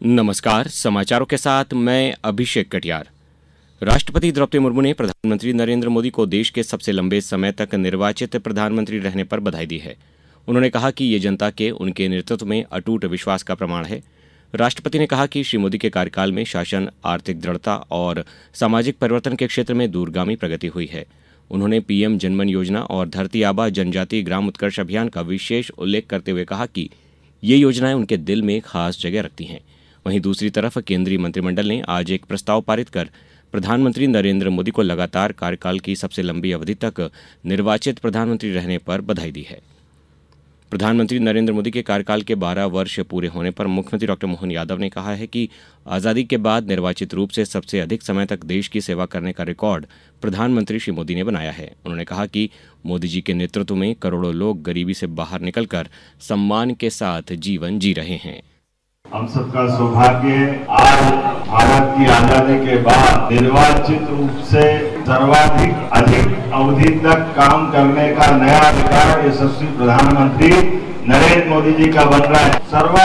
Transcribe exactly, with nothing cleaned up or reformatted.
नमस्कार, समाचारों के साथ मैं अभिषेक कटियार। राष्ट्रपति द्रौपदी मुर्मू ने प्रधानमंत्री नरेंद्र मोदी को देश के सबसे लंबे समय तक निर्वाचित प्रधानमंत्री रहने पर बधाई दी है। उन्होंने कहा कि ये जनता के उनके नेतृत्व में अटूट विश्वास का प्रमाण है। राष्ट्रपति ने कहा कि श्री मोदी के कार्यकाल में शासन, आर्थिक दृढ़ता और सामाजिक परिवर्तन के क्षेत्र में दूरगामी प्रगति हुई है। उन्होंने पीएम जनमन योजना और धरती आबा जनजातीय ग्राम उत्कर्ष अभियान का विशेष उल्लेख करते हुए कहा कि ये योजनाएं उनके दिल में खास जगह रखती हैं। वहीं दूसरी तरफ केंद्रीय मंत्रिमंडल ने आज एक प्रस्ताव पारित कर प्रधानमंत्री नरेंद्र मोदी को लगातार कार्यकाल की सबसे लंबी अवधि तक निर्वाचित प्रधानमंत्री रहने पर बधाई दी है। प्रधानमंत्री नरेंद्र मोदी के कार्यकाल के बारह वर्ष पूरे होने पर मुख्यमंत्री डॉक्टर मोहन यादव ने कहा है कि आजादी के बाद निर्वाचित रूप से सबसे अधिक समय तक देश की सेवा करने का रिकॉर्ड प्रधानमंत्री श्री मोदी ने बनाया है। उन्होंने कहा कि मोदी जी के नेतृत्व में करोड़ों लोग गरीबी से बाहर निकलकर सम्मान के साथ जीवन जी रहे हैं। हम सबका सौभाग्य आज भारत की आजादी के बाद निर्वाचित रूप से सर्वाधिक अधिक अवधि तक काम करने का नया अधिकार यशस्वी प्रधानमंत्री नरेंद्र मोदी जी का बन रहा है। सर्वा